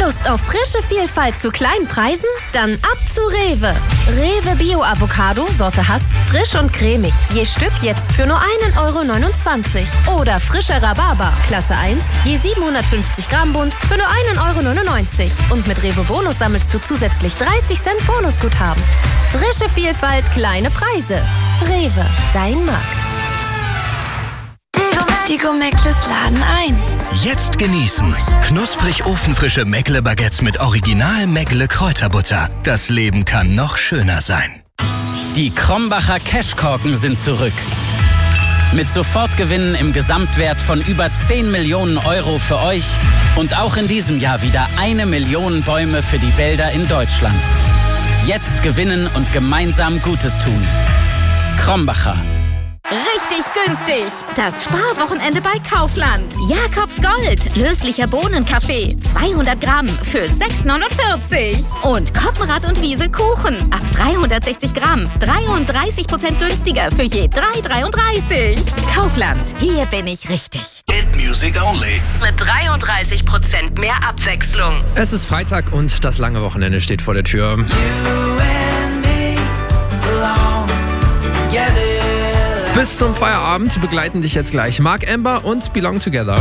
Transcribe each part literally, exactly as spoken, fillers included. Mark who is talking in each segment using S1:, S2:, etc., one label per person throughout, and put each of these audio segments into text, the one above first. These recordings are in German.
S1: Lust auf frische Vielfalt zu kleinen Preisen? Dann ab zu Rewe. Rewe Bio-Avocado, Sorte Hass, frisch und cremig. Je Stück jetzt für nur einen Euro neunundzwanzig. Oder frischer Rhabarber, Klasse eins, je siebenhundertfünfzig Gramm Bund für nur einen Euro neunundneunzig. Und mit Rewe Bonus sammelst du zusätzlich dreißig Cent Bonusguthaben. Frische Vielfalt, kleine Preise. Rewe, dein Markt.
S2: Die Go-Meckles laden ein.
S3: Jetzt genießen. Knusprig ofenfrische Meckle-Baguettes mit Original Meckle-Kräuterbutter. Das Leben kann noch schöner sein.
S4: Die Krombacher Cashkorken sind zurück. Mit Sofortgewinnen im Gesamtwert von über zehn Millionen Euro für euch und auch in diesem Jahr wieder eine Million Bäume für die Wälder in Deutschland. Jetzt gewinnen und gemeinsam Gutes tun. Krombacher.
S5: Richtig günstig. Das Sparwochenende bei Kaufland. Jakobs Gold. Löslicher Bohnenkaffee. zweihundert Gramm für sechs neunundvierzig. Und Koppenrad und Wiese Kuchen. Ab dreihundertsechzig Gramm. dreiunddreißig Prozent günstiger für je drei dreiunddreißig. Kaufland. Hier bin ich richtig.
S3: Hit Music Only.
S6: Mit dreiunddreißig Prozent mehr Abwechslung.
S7: Es ist Freitag und das lange Wochenende steht vor der Tür. Bis zum Feierabend begleiten dich jetzt gleich Mark Amber und Belong Together.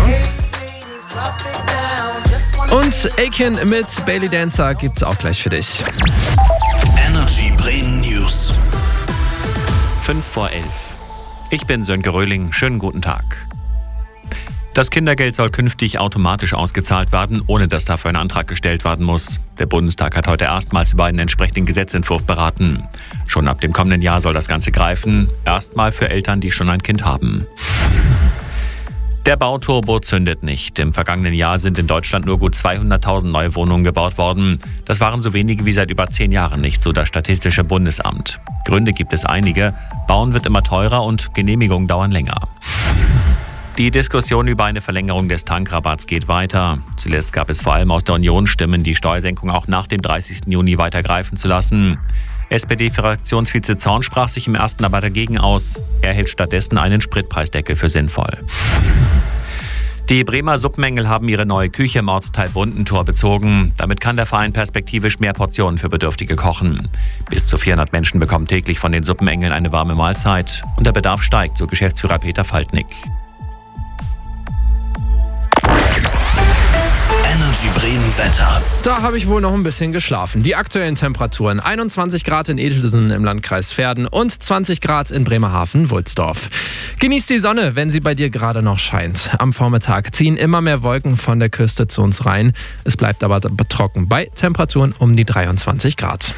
S7: Und Aiken mit Bailey Dancer gibt's auch gleich für dich.
S3: Energy Bremen News.
S8: fünf vor elf. Ich bin Sönke Röhling. Schönen guten Tag. Das Kindergeld soll künftig automatisch ausgezahlt werden, ohne dass dafür ein Antrag gestellt werden muss. Der Bundestag hat heute erstmals über einen entsprechenden Gesetzentwurf beraten. Schon ab dem kommenden Jahr soll das Ganze greifen, erstmal für Eltern, die schon ein Kind haben. Der Bauturbo zündet nicht. Im vergangenen Jahr sind in Deutschland nur gut zweihunderttausend neue Wohnungen gebaut worden. Das waren so wenige wie seit über zehn Jahren nicht, so das Statistische Bundesamt. Gründe gibt es einige. Bauen wird immer teurer und Genehmigungen dauern länger. Die Diskussion über eine Verlängerung des Tankrabatts geht weiter. Zuletzt gab es vor allem aus der Union Stimmen, die Steuersenkung auch nach dem dreißigsten Juni weiter greifen zu lassen. S P D-Fraktionsvize Zorn sprach sich im ersten aber dagegen aus. Er hält stattdessen einen Spritpreisdeckel für sinnvoll. Die Bremer Suppenengel haben ihre neue Küche im Ortsteil Bundentor bezogen. Damit kann der Verein perspektivisch mehr Portionen für Bedürftige kochen. Bis zu vierhundert Menschen bekommen täglich von den Suppenengeln eine warme Mahlzeit. Und der Bedarf steigt, so Geschäftsführer Peter Faltnick.
S3: Energy Bremen Wetter.
S7: Da habe ich wohl noch ein bisschen geschlafen. Die aktuellen Temperaturen: einundzwanzig Grad in Edelsen im Landkreis Verden und zwanzig Grad in Bremerhaven-Wulsdorf. Genießt die Sonne, wenn sie bei dir gerade noch scheint. Am Vormittag ziehen immer mehr Wolken von der Küste zu uns rein. Es bleibt aber trocken bei Temperaturen um die dreiundzwanzig Grad.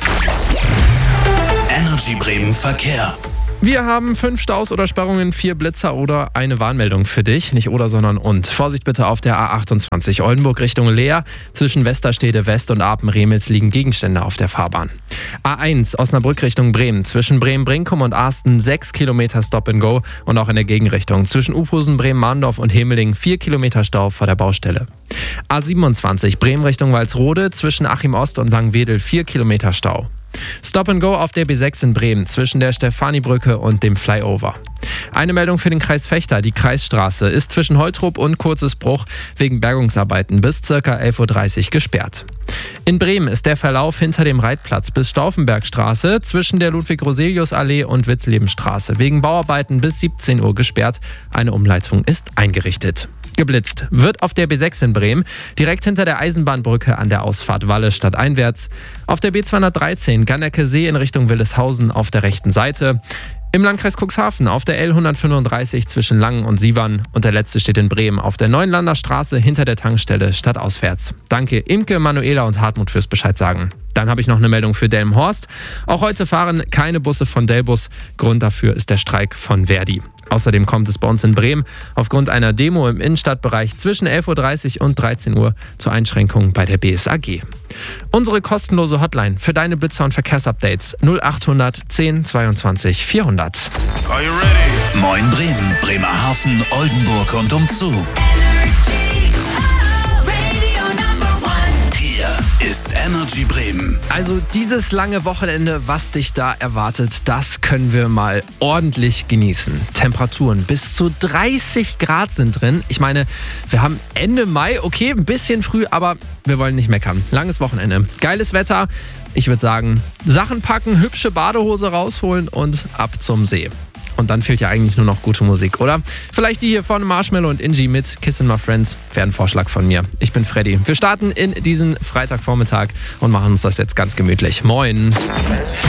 S3: Energy Bremen Verkehr.
S7: Wir haben fünf Staus oder Sperrungen, vier Blitzer oder eine Warnmeldung für dich. Nicht oder, sondern und. Vorsicht bitte auf der A achtundzwanzig Oldenburg Richtung Leer. Zwischen Westerstede West und Apen-Remels liegen Gegenstände auf der Fahrbahn. A eins Osnabrück Richtung Bremen. Zwischen Bremen-Brinkum und Arsten sechs Kilometer Stop and Go und auch in der Gegenrichtung. Zwischen Uphusen, Bremen-Mahndorf und Hemeling vier Kilometer Stau vor der Baustelle. A siebenundzwanzig Bremen Richtung Walsrode. Zwischen Achim Ost und Langwedel vier Kilometer Stau. Stop and Go auf der B sechs in Bremen zwischen der Stefanibrücke und dem Flyover. Eine Meldung für den Kreis Vechta. Die Kreisstraße ist zwischen Holtrup und Kurzesbruch wegen Bergungsarbeiten bis ca. elf Uhr dreißig gesperrt. In Bremen ist der Verlauf hinter dem Reitplatz bis Stauffenbergstraße zwischen der Ludwig-Roselius-Allee und Witzlebenstraße wegen Bauarbeiten bis siebzehn Uhr gesperrt. Eine Umleitung ist eingerichtet. Geblitzt wird auf der B sechs in Bremen, direkt hinter der Eisenbahnbrücke an der Ausfahrt Walle stadteinwärts. Auf der B zweihundertdreizehn Gannecke See in Richtung Willeshausen auf der rechten Seite. Im Landkreis Cuxhaven auf der L hundertfünfunddreißig zwischen Langen und Sievern. Und der letzte steht in Bremen auf der Neuenlander Straße hinter der Tankstelle stadtauswärts. Danke Imke, Manuela und Hartmut fürs Bescheid sagen. Dann habe ich noch eine Meldung für Delmenhorst. Auch heute fahren keine Busse von Delbus. Grund dafür ist der Streik von Verdi. Außerdem kommt es bei uns in Bremen aufgrund einer Demo im Innenstadtbereich zwischen elf Uhr dreißig und dreizehn Uhr zu Einschränkungen bei der B S A G. Unsere kostenlose Hotline für deine Blitzer- und Verkehrsupdates null achthundert zehn zweiundzwanzig vierhundert.
S3: Are you ready? Moin Bremen, Bremerhaven, Oldenburg und umzu. Hier ist
S9: Energy Bremen.
S7: Also dieses lange Wochenende, was dich da erwartet, das können wir mal ordentlich genießen. Temperaturen bis zu dreißig Grad sind drin. Ich meine, wir haben Ende Mai, okay, ein bisschen früh, aber wir wollen nicht meckern. Langes Wochenende, geiles Wetter. Ich würde sagen, Sachen packen, hübsche Badehose rausholen und ab zum See. Und dann fehlt ja eigentlich nur noch gute Musik, oder? Vielleicht die hier von Marshmello und Ingi mit Kissin' My Friends. Wäre ein Vorschlag von mir. Ich bin Freddy. Wir starten in diesen Freitagvormittag und machen uns das jetzt ganz gemütlich. Moin!